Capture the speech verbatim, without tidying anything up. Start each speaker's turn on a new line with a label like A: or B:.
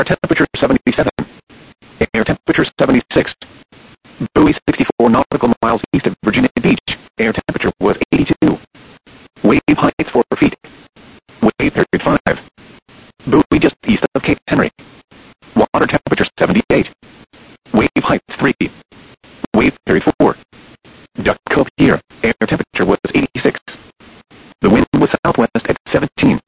A: temperature seventy-seven. Air temperature seventy-six. Buoy sixty-four nautical miles east of Virginia Beach. Air temperature was eighty-two. Wave height four feet. Wave period five. Buoy just east of Cape Henry. Water temperature seventy-eight. Wave height three. Wave period four. Duck Cove Pier. Air temperature was eighty-six. The wind was southwest at seventeen.